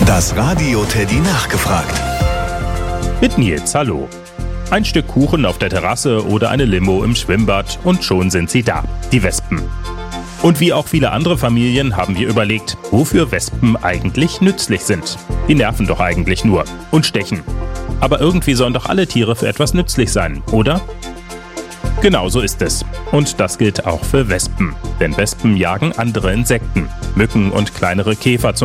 Das Radio Teddy nachgefragt. Mit Nils, hallo. Ein Stück Kuchen auf der Terrasse oder eine Limo im Schwimmbad und schon sind sie da, die Wespen. Und wie auch viele andere Familien haben wir überlegt, wofür Wespen eigentlich nützlich sind. Die nerven doch eigentlich nur und stechen. Aber irgendwie sollen doch alle Tiere für etwas nützlich sein, oder? Genau so ist es. Und das gilt auch für Wespen. Denn Wespen jagen andere Insekten, Mücken und kleinere Käfer